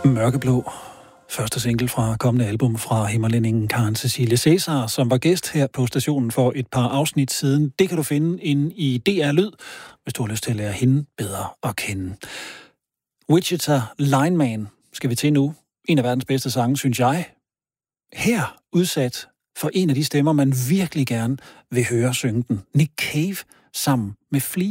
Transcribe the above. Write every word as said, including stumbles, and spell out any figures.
Mørkeblå. Første single fra kommende album fra himmerlændingen Karen Cecilie Cæsar, som var gæst her på stationen for et par afsnit siden. Det kan du finde inde i D R Lyd, hvis du har lyst til at lære hende bedre at kende. Wichita Lineman skal vi til nu. En af verdens bedste sange, synes jeg. Her udsat for en af de stemmer, man virkelig gerne vil høre synge den. Nick Cave sammen med Flea.